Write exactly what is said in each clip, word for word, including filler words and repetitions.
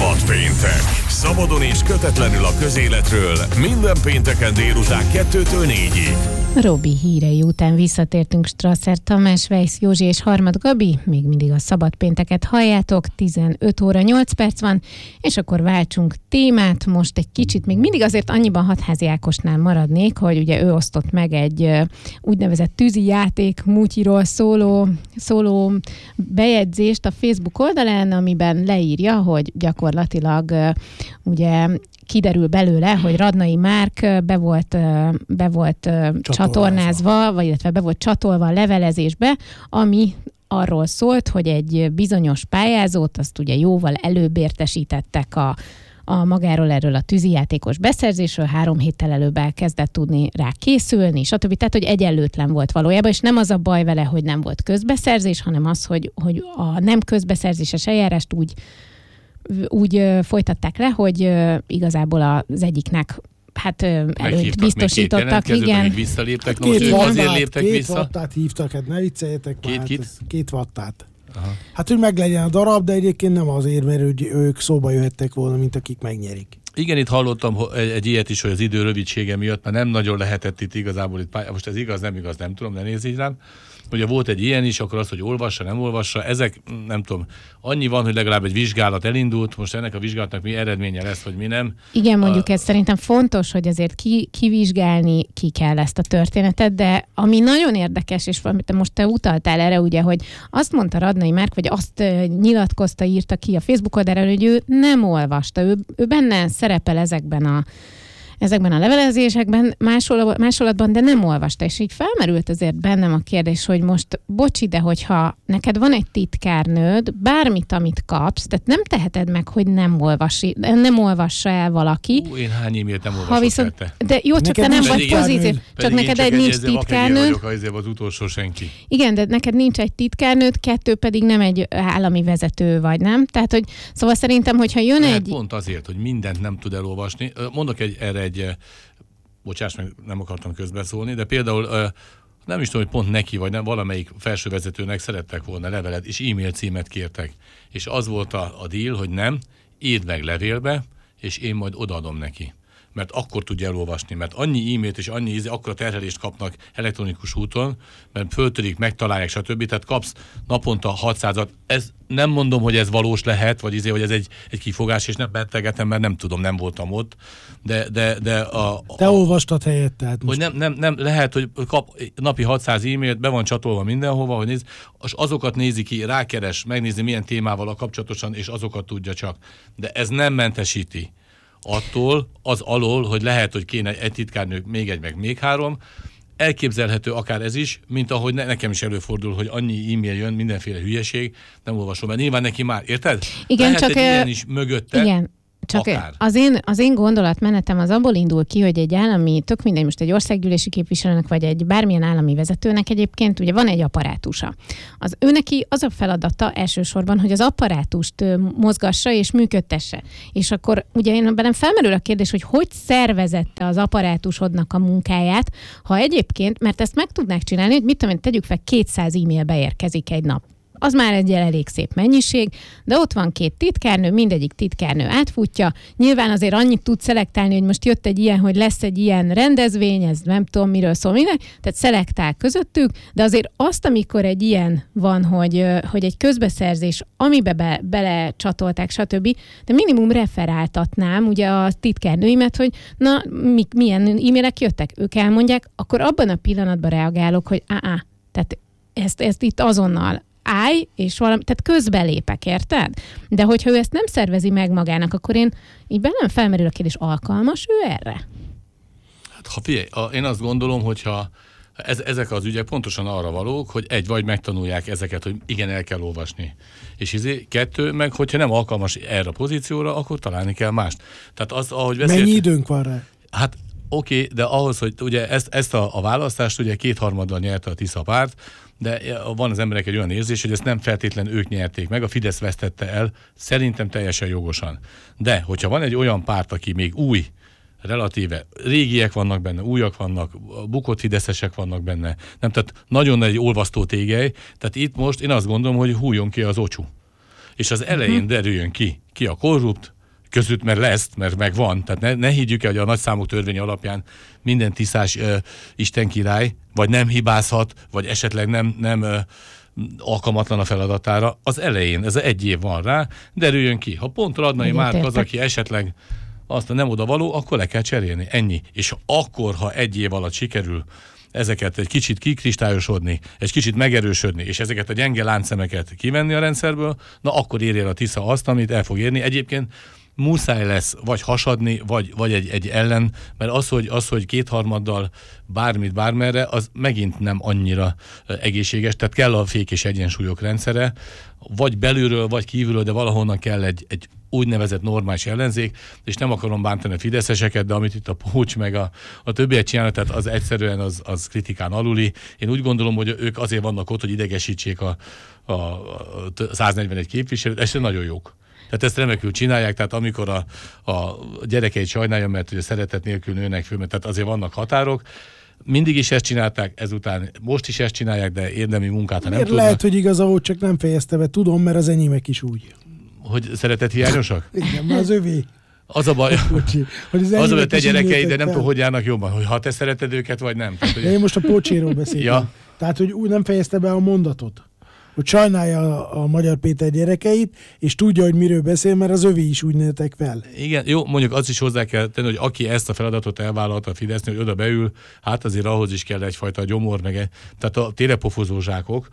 Szabad péntek. Szabadon és kötetlenül a közéletről minden pénteken délután kettőtől négyig. Robi hírei után visszatértünk. Strasser Tamás, Weiss Józsi és Harmad Gabi. Még mindig a Szabad pénteket halljátok. tizenöt óra nyolc perc van, és akkor váltsunk témát. Most egy kicsit még mindig azért annyiban Hatházi Ákosnál maradnék, hogy ugye ő osztott meg egy úgynevezett tűzi játék mútyiról szóló, szóló bejegyzést a Facebook oldalán, amiben leírja, hogy gyakorlatilag ugye kiderül belőle, hogy Radnai Márk be volt, be volt csatornázva, vagy illetve be volt csatolva a levelezésbe, ami arról szólt, hogy egy bizonyos pályázót, azt ugye jóval előbb értesítettek a, a magáról erről a tűzijátékos beszerzésről, három héttel előbb elkezdett tudni rá készülni, stb. Tehát, hogy egyenlőtlen volt valójában, és nem az a baj vele, hogy nem volt közbeszerzés, hanem az, hogy, hogy a nem közbeszerzéses eljárást úgy úgy folytatták le, hogy igazából az egyiknek hát előtt biztosítottak, igen. Még visszaléptek, hát két, vattát, azért léptek két vissza. wattát hívtak, hát ne vicceljetek két, már, két? Hát két wattát. Aha. Hát, hogy meglegyen a darab, de egyébként nem azért, mert ők szóba jöhettek volna, mint akik megnyerik. Igen, itt hallottam egy, egy ilyet is, hogy az idő rövidsége miatt, mert nem nagyon lehetett itt igazából itt pályán. Most ez igaz, nem igaz, nem tudom, ne nézz így rám. Ugye volt egy ilyen is, akkor az, hogy olvassa, nem olvassa, ezek nem tudom, annyi van, hogy legalább egy vizsgálat elindult, most ennek a vizsgálatnak mi eredménye lesz, vagy mi nem. Igen, mondjuk a... ez szerintem fontos, hogy azért ki, kivizsgálni ki kell ezt a történetet, de ami nagyon érdekes, és amit most te utaltál erre, ugye, hogy azt mondta Radnai Márk, vagy azt nyilatkozta, írta ki a Facebook oldalra, hogy ő nem olvasta, ő, ő benne szerepel ezekben a ezekben a levelezésekben, másol, másolatban, de nem olvasta, és így felmerült azért bennem a kérdés, hogy most, bocsi, de hogyha neked van egy titkárnőd, bármit, amit kapsz, tehát nem teheted meg, hogy nem olvasi, nem olvassa el valaki. Ú, én hány e-mailt nem olvasok viszont, te. De jó, csak neked te nem vagy titkárnőd. pozítív, csak neked csak egy nincs titkárnőd. Vagyok, az utolsó senki. Igen, de neked nincs egy titkárnőd, kettő pedig nem egy állami vezető vagy, nem? Tehát, hogy szóval szerintem, hogyha jön Lehet egy... Pont azért, hogy mindent nem tud elolvasni. Mondok egy, erre egy egy, bocsáss meg, nem akartam közbeszólni, de például nem is tudom, hogy pont neki, vagy nem, valamelyik felsővezetőnek szerettek volna levelet, és e-mail címet kértek. És az volt a, a deal, hogy nem, írd meg levélbe, és én majd odaadom neki. Mert akkor tudja elolvasni, mert annyi e-mailt és annyi íze, akkor a terhelést kapnak elektronikus úton, mert föltörik, megtalálják, stb. Tehát kapsz naponta hatszázat. Ez nem mondom, hogy ez valós lehet, vagy izé, hogy ez egy, egy kifogás, és nem bettegetem, mert nem tudom, nem voltam ott. De, de, de a, a, Te olvastad helyett, tehát hogy nem, nem, nem, lehet, hogy kap napi hatszáz e-mailt, be van csatolva mindenhova, hogy néz, és azokat nézi ki, rákeres, megnézi milyen témával a kapcsolatosan, és azokat tudja csak. De ez nem mentesíti attól, az alól, hogy lehet, hogy kéne egy titkárnő, még egy, meg még három. Elképzelhető akár ez is, mint ahogy ne, nekem is előfordul, hogy annyi e-mail jön, mindenféle hülyeség, nem olvasom, mert nyilván neki már, érted? Igen, lehet csak egy ilyen is mögötte. Igen. Csak az én, az én gondolatmenetem az abból indul ki, hogy egy állami, tök mindegy, most egy országgyűlési képviselőnek, vagy egy bármilyen állami vezetőnek egyébként ugye van egy apparátusa. Az ő neki az a feladata elsősorban, hogy az apparátust mozgassa és működtesse. És akkor ugye én bennem felmerül a kérdés, hogy hogy szervezette az apparátusodnak a munkáját, ha egyébként, mert ezt meg tudnák csinálni, hogy mit tudom én, tegyük fel, kétszáz e-mail beérkezik egy nap. Az már egy elég szép mennyiség, de ott van két titkárnő, mindegyik titkárnő átfutja. Nyilván azért annyit tud szelektálni, hogy most jött egy ilyen, hogy lesz egy ilyen rendezvény, ez nem tudom miről szól minden, tehát szelektál közöttük, de azért azt, amikor egy ilyen van, hogy, hogy egy közbeszerzés, amibe be, belecsatolták, stb., de minimum referáltatnám ugye a titkárnőimet, hogy na, mi, milyen e-mailek jöttek, ők elmondják, akkor abban a pillanatban reagálok, hogy á, tehát ezt, ezt itt azonnal állj, és valami, tehát közbelépek, érted? De hogyha ő ezt nem szervezi meg magának, akkor én így bennem felmerül a kérdés, alkalmas ő erre? Hát ha figyelj, én azt gondolom, hogyha ez, ezek az ügyek pontosan arra valók, hogy egy, vagy megtanulják ezeket, hogy igen, el kell olvasni. És izé, kettő, meg hogyha nem alkalmas erre a pozícióra, akkor találni kell mást. Tehát az, ahogy beszélt... Mennyi időnk van rá? Hát oké, okay, de ahhoz, hogy ugye ezt, ezt a, a választást ugye kétharmaddal nyerte a Tisza párt, de van az emberek egy olyan érzés, hogy ezt nem feltétlen ők nyerték meg, a Fidesz vesztette el, szerintem teljesen jogosan. De, hogyha van egy olyan párt, aki még új, relatíve régiek vannak benne, újak vannak, bukott fideszesek vannak benne, nem, tehát nagyon nagy olvasztó tégely, tehát itt most én azt gondolom, hogy hújjon ki az ocsú. és az elején uh-huh. derüljön ki, ki a korrupt, között, mert lesz, mert megvan. Tehát ne, ne higgyük el, hogy a nagyszámú törvény alapján minden tisztás uh, Isten király, vagy nem hibázhat, vagy esetleg nem, nem uh, alkalmatlan a feladatára. Az elején, ez egy év van rá, derüljön ki. Ha pont Radnai Márk az, aki esetleg azt nem oda való, akkor le kell cserélni. Ennyi. És akkor, ha egy év alatt sikerül ezeket egy kicsit kikristályosodni, egy kicsit megerősödni, és ezeket a gyenge láncszemeket kivenni a rendszerből, na akkor érje el a Tisza azt, amit el fog érni. Egyébként muszáj lesz vagy hasadni, vagy, vagy egy, egy ellen, mert az hogy, az, hogy kétharmaddal bármit, bármerre, az megint nem annyira egészséges, tehát kell a fék és egyensúlyok rendszere, vagy belülről, vagy kívülről, de valahonnan kell egy, egy úgynevezett normális ellenzék, és nem akarom bántani a fideszeseket, de amit itt a Pócs meg a, a többiek csinálnak, tehát az egyszerűen az, az kritikán aluli. Én úgy gondolom, hogy ők azért vannak ott, hogy idegesítsék a, a, a száznegyvenegy képviselőt, és nagyon jók. Tehát ezt remekül csinálják, tehát amikor a, a gyerekeit sajnálja, mert ugye szeretet nélkül nőnek föl, tehát azért vannak határok. Mindig is ezt csinálták, ezután most is ezt csinálják, de érdemi munkát, ha nem tudnak. Lehet, hogy igaza volt, csak nem fejezte be. Tudom, mert az enyémek is úgy. Hogy szeretet hiányosak? Igen, mert az övé. Az a baj, Bocsi, hogy az, az a baj, te gyerekeid, de nem tudom, hogy járnak jobban, hogy ha te szereted őket, vagy nem. Tehát, hogy... Én most a Pócséról beszéltem. Ja. Tehát, hogy úgy nem fejezte be a mondatot. Hogy sajnálja a, a Magyar Péter gyerekeit, és tudja, hogy miről beszél, mert az övé is úgy nőttek fel. Igen, jó, mondjuk azt is hozzá kell tenni, hogy aki ezt a feladatot elvállalta a Fidesznél, hogy oda beül, hát azért ahhoz is kell egyfajta gyomor, meg tehát a télepofozó zsákok.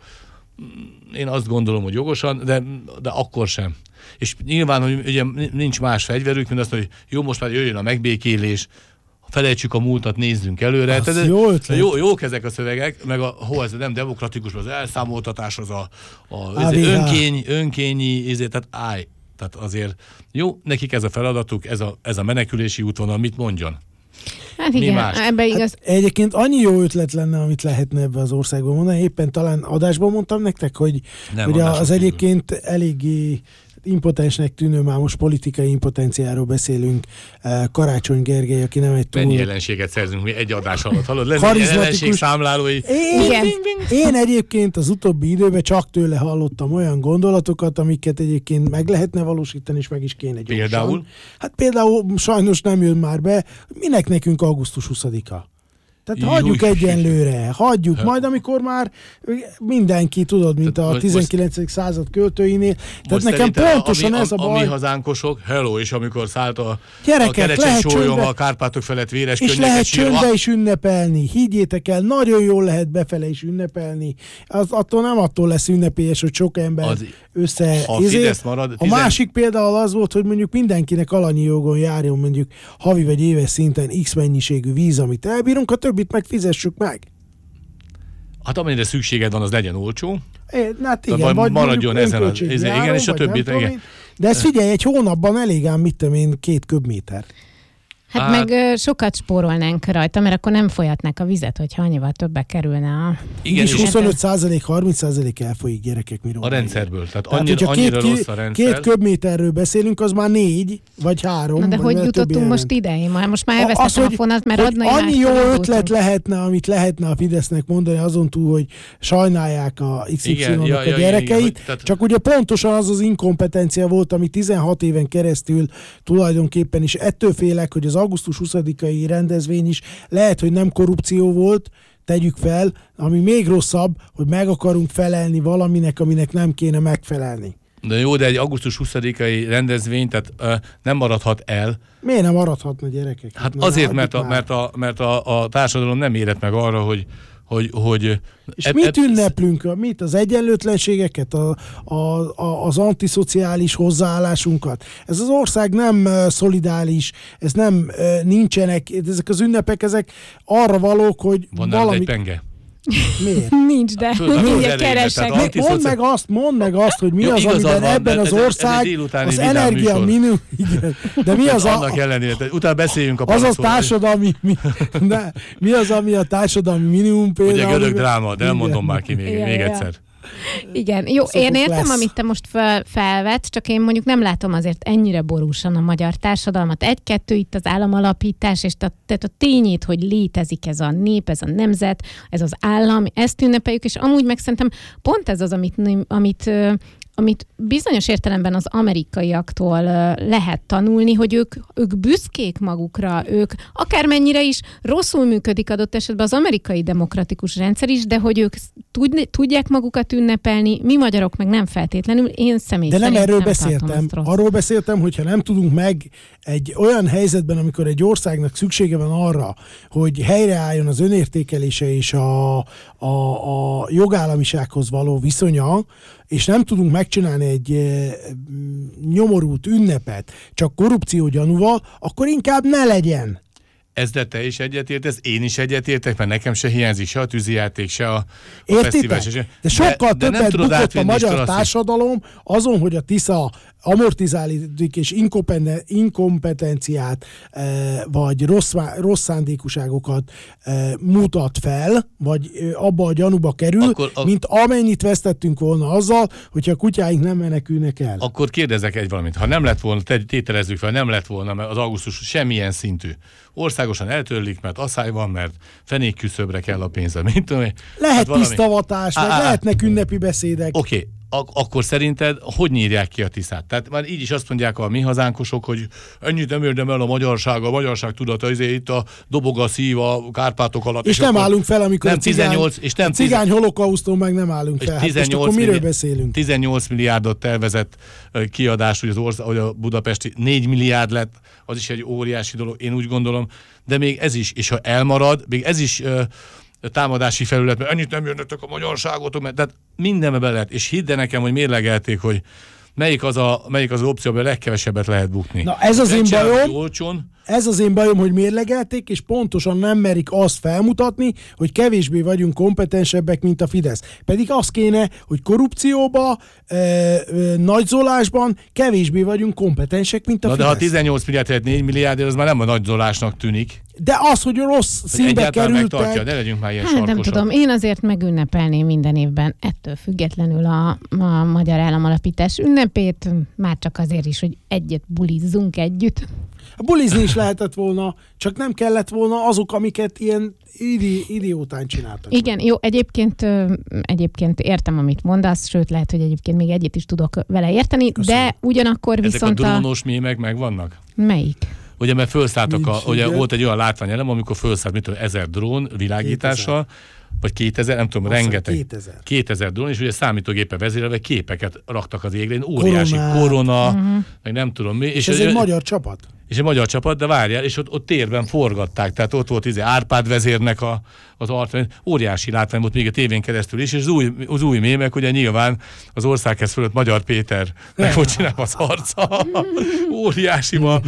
Én azt gondolom, hogy jogosan, de, de akkor sem. És nyilván, hogy ugye nincs más fegyverük, mint azt, hogy jó, most már jöjjön a megbékélés, felejtsük a múltat, nézzünk előre. Tehát, jó, jó, jók ezek a szövegek, meg a, hol ez nem demokratikus, az elszámoltatás, az a, a az önkény, önkényi, ezért, tehát állj. Tehát azért jó, nekik ez a feladatuk, ez a, ez a menekülési útvonal, mit mondjon? Hát igen, ebbe igaz. Hát egyébként annyi jó ötlet lenne, amit lehetne ebbe az országban mondani. Éppen talán adásban mondtam nektek, hogy, hogy az egyébként eléggé impotensnek tűnő, már most politikai impotenciáról beszélünk, Karácsony Gergely, aki nem egy túl... Mennyi jelenséget szerzünk mi egy adás alatt, hallod? Lenne jelenség számlálói. Én, én egyébként az utóbbi időben csak tőle hallottam olyan gondolatokat, amiket egyébként meg lehetne valósítani, és meg is kéne gyorsan. Például? Hát például sajnos nem jön már be. Minek nekünk augusztus huszadika? Tehát Júj. hagyjuk egyenlőre, hagyjuk, hát. Majd amikor már mindenki, tudod, mint a tizenkilencedik század költőinél. Tehát nekem pontosan a, ez a baj. A mi hazánkosok, hello, és amikor szállt a, Gyerekek, a Kerecses sólyom a Kárpátok felett véres és lehet csöndbe is ünnepelni. Higgyétek el, nagyon jól lehet befele is ünnepelni. Az attól nem attól lesz ünnepélyes, hogy sok ember az, össze... A Fidesz marad... A tizen... másik például az volt, hogy mondjuk mindenkinek alanyi jogon járjon mondjuk havi vagy éves szinten X mennyiségű víz, amit elbírunk, a többit meg fizessük meg. Hát amennyire szükséged van, az legyen olcsó. É, hát igen, vagy maradjon ezen az, járon, igen, és a többit. Igen. De ez figyelj, egy hónapban elég ám, mit tudom én, két köbméter. Hát, hát meg sokat spórolnánk rajta, mert akkor nem folyatnák a vizet, hogyha annyival többe kerülne a... Igen, és huszonöt százalék, harminc százalék elfolyik, gyerekek, miről. A rendszerből. Tehát, tehát annyira, annyira két, rossz a rendszer. Két köbméterről beszélünk, az már négy, vagy három. Na de hogy jutottunk most ide? Én már most már elvesztettem a fonat, mert Radnai annyi jó ötlet lehetne, amit lehetne a Fidesznek mondani, azon túl, hogy sajnálják a iksz ipszilonnak ja, a ja, gyerekeit. Igen, tehát... Csak ugye pontosan az az inkompetencia volt, ami tizenhat éven keresztül tulajdonképpen is ettől félek, hogy az augusztus huszadikai rendezvény is lehet, hogy nem korrupció volt, tegyük fel, ami még rosszabb, hogy meg akarunk felelni valaminek, aminek nem kéne megfelelni. De jó, de egy augusztus huszadikai rendezvény, tehát uh, nem maradhat el. Miért nem maradhatna, gyerekek? Hát Na, azért, mert a, mert, a, mert a, a társadalom nem érett meg arra, hogy Hogy, hogy és e, mit ünneplünk? Mit? Az egyenlőtlenségeket? A, a, a, az antiszociális hozzáállásunkat? Ez az ország nem uh, szolidáris, ez nem uh, nincsenek, ezek az ünnepek, ezek arra valók, hogy van valami... egy penge? Miért? Nincs, de mindjárt keresek. Antiszociál... Mondd meg azt, mondd meg azt, hogy mi Jó, az, amiben van, ebben az ország az energia minimum... Igen. De mi az a... Annak ellenére, utána beszéljünk a az a társadalmi... De mi az, ami a társadalmi minimum például... Ugye görög dráma, de elmondom már ki még, igen, még egyszer. Igen, jó, Szokuk én értem, lesz. Amit te most fel, felvetsz, csak én mondjuk nem látom azért ennyire borúsan a magyar társadalmat. Egy-kettő itt az államalapítás, és tehát a tényét, hogy létezik ez a nép, ez a nemzet, ez az állam, ezt ünnepeljük, és amúgy meg szerintem pont ez az, amit, amit amit bizonyos értelemben az amerikaiaktól lehet tanulni, hogy ők, ők büszkék magukra, ők akármennyire is rosszul működik adott esetben az amerikai demokratikus rendszer is, de hogy ők tud, tudják magukat ünnepelni, mi magyarok meg nem feltétlenül, én személy de szerint nem erről nem beszéltem. Arról beszéltem, hogyha nem tudunk meg egy olyan helyzetben, amikor egy országnak szüksége van arra, hogy helyreálljon az önértékelése és a, a, a jogállamisághoz való viszonya, és nem tudunk megcsinálni egy e, nyomorult ünnepet csak korrupció gyanúval, akkor inkább ne legyen. Ezzel te is egyetértesz, én is egyetértek, mert nekem se hiányzik se a tűzijáték, se a, a fesztivál. Se. De sokkal de, többet de bukott a magyar társadalom azon, hogy a Tisza amortizálódik és inkompetenciát e, vagy rossz, rossz szándékúságokat e, mutat fel, vagy e, abba a gyanúba kerül, akkor, a... mint amennyit vesztettünk volna azzal, hogyha a kutyáink nem menekülnek el. Akkor kérdezek egy valamit. Ha nem lett volna, tételezzük fel, nem lett volna az augusztus semmilyen szintű. Országosan eltörlik, mert asszály van, mert fenék küszöbre kell a pénze. Mint tudom, lehet hát valami... tisztavatás, meg lehetnek ünnepi beszédek. Oké. Okay. Ak- akkor szerinted hogy nyírják ki a Tiszát? Tehát már így is azt mondják a mi hazánkosok, hogy ennyit nem érdem el a magyarság, a magyarság tudata, ezért itt a dobog a szív a Kárpátok alatt. És, és nem állunk fel, amikor nem a cigány, tizennyolc, és nem a cigány holokauszton meg nem állunk fel. Hát most akkor miről beszélünk? tizennyolc milliárdot tervezett kiadás, hogy az ország, hogy a budapesti négy milliárd lett, az is egy óriási dolog, én úgy gondolom, de még ez is, és ha elmarad, még ez is támadási felület, mert ennyit nem jönnetek a magyarságotok, mert tehát mindenbe be lehet, és hidd nekem, hogy mérlegelték, hogy melyik az, a, melyik az, az opció, amiben legkevesebbet lehet bukni. Na ez az én bajom, olcsón. Ez az én bajom, hogy mérlegelték, és pontosan nem merik azt felmutatni, hogy kevésbé vagyunk kompetensebbek, mint a Fidesz. Pedig az kéne, hogy korrupcióba, e, e, nagyzolásban kevésbé vagyunk kompetensek, mint a Na, Fidesz. De ha tizennyolc milliárd helyett négy milliárd, az már nem a nagyzolásnak tűnik. De az, hogy rossz színbe kerültek... Ne legyünk már ilyen hát sarkosak. Nem tudom, én azért megünnepelném minden évben ettől függetlenül a, a Magyar Államalapítás ünnepét, már csak azért is, hogy egyet bulizzunk együtt. A bulizni is lehetett volna, csak nem kellett volna azok, amiket ilyen idi, idiótán csináltak. Igen, jó, egyébként, egyébként értem, amit mondasz, sőt, lehet, hogy egyébként még egyet is tudok vele érteni, Köszönöm. De ugyanakkor Ezek viszont a drónos mémek megvannak? Melyik? Ugye, mert felszálltak, a, ugye volt egy olyan látványelem, amikor felszállt, mit tudom, ezer drón világítással, vagy kétezer, nem tudom, Azt rengeteg. kétezer. kétezer drón, és ugye számítógéppel vezérelve képeket raktak az égre, óriási Koronát. korona, uh-huh. meg nem tudom mi. És, és ez egy, egy magyar csapat. És egy magyar csapat, de várjál, és ott, ott térben forgatták, tehát ott volt izé Árpád vezérnek a, az artvány, óriási látvány volt még a tévén keresztül is, és az új, az új mémek, ugye nyilván az országhez fölött Magyar Péter, meg hogy csinál az arca, óriási ma,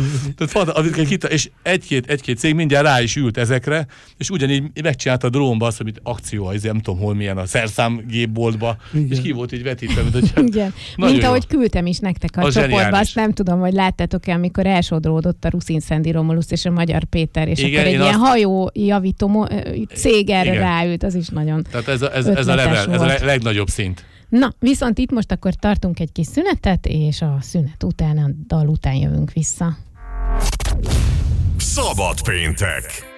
és egy-két, egy-két cég mindjárt rá is ült ezekre, és ugyanígy megcsinálta a drónba azt, amit akció, ez nem tudom hol milyen, a szerszámgépboltba, és ki volt így vetítve, mint hogy... Igen, mint ahogy küldtem is nektek a, a csoportba, azt nem tudom, hogy láttátok-e, amikor elsodródott a Ruszin Szendi Romulusz és a Magyar Péter, és igen, akkor egy ilyen azt... hajó javító cég erre ráült, az is nagyon Tehát ez a, ez, ez a level, volt. Ez a legnagyobb szint. Na, viszont itt most akkor tartunk egy kis szünetet, és a szünet után, a dal után jövünk vissza. Szabad péntek!